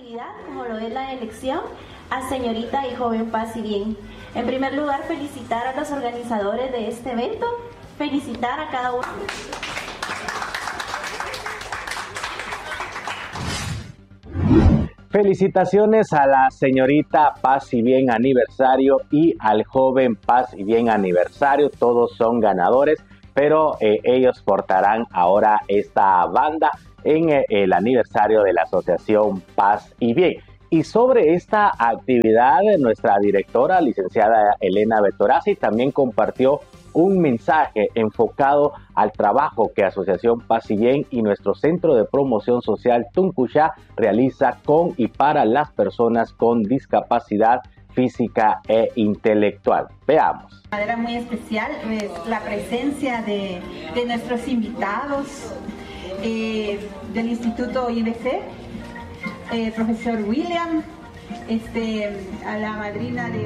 actividad, como lo es la elección a Señorita y Joven Paz y Bien. En primer lugar, felicitar a los organizadores de este evento, felicitar a cada uno. Felicitaciones a la señorita Paz y Bien aniversario y al joven Paz y Bien aniversario. Todos son ganadores, pero ellos portarán ahora esta banda en el aniversario de la Asociación Paz y Bien. Y sobre esta actividad, nuestra directora, licenciada Elena Bertorazzi, también compartió un mensaje enfocado al trabajo que Asociación Paz y Bien y nuestro Centro de Promoción Social Tuncuchá realiza con y para las personas con discapacidad física e intelectual. Veamos. De manera muy especial, pues, la presencia de nuestros invitados del Instituto IBC, profesor William, a la madrina de